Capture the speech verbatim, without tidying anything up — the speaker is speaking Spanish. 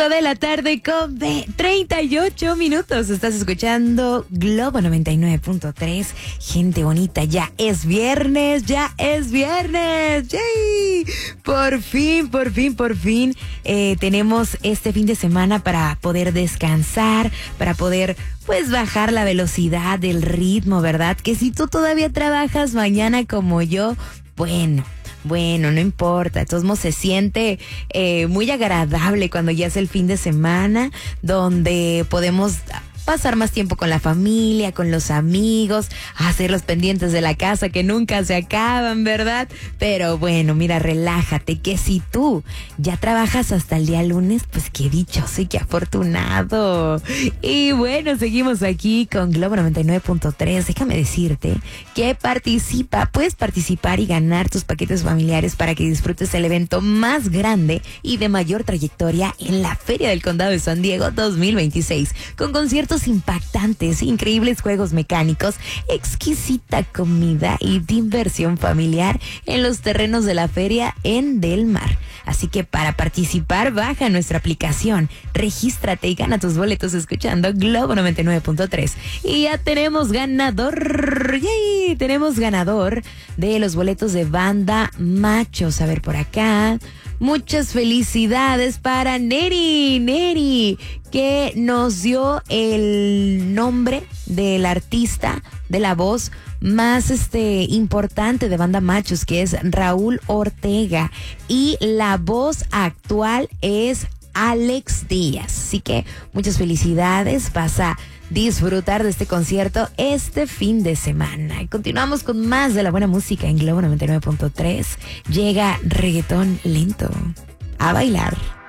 De la tarde con treinta y ocho minutos. Estás escuchando Globo noventa y nueve punto tres. Gente bonita, ya es viernes, ya es viernes. ¡Yay! Por fin, por fin, por fin eh, tenemos este fin de semana para poder descansar, para poder pues bajar la velocidad del ritmo, ¿verdad? Que si tú todavía trabajas mañana como yo, bueno... Bueno, no importa, de todos modos se siente eh, muy agradable cuando ya es el fin de semana, donde podemos pasar más tiempo con la familia, con los amigos, hacer los pendientes de la casa que nunca se acaban, ¿verdad? Pero bueno, mira, relájate, que si tú ya trabajas hasta el día lunes, pues qué dichoso y qué afortunado. Y bueno, seguimos aquí con Globo noventa y nueve punto tres. Déjame decirte que participa, puedes participar y ganar tus paquetes familiares para que disfrutes el evento más grande y de mayor trayectoria en la Feria del Condado de San Diego dos mil veintiséis, con conciertos impactantes, increíbles juegos mecánicos, exquisita comida y diversión familiar en los terrenos de la feria en Del Mar. Así que para participar, baja nuestra aplicación, regístrate y gana tus boletos escuchando Globo noventa y nueve punto tres. Y ya tenemos ganador, ¡yay! Tenemos ganador de los boletos de Banda Machos. A ver por acá. Muchas felicidades para Neri, Neri, que nos dio el nombre del artista de la voz más este importante de Banda Machos, que es Raúl Ortega, y la voz actual es Alex Díaz. Así que muchas felicidades, vas a disfrutar de este concierto este fin de semana. Y continuamos con más de la buena música en Globo noventa y nueve punto tres. Llega reggaetón lento. A bailar.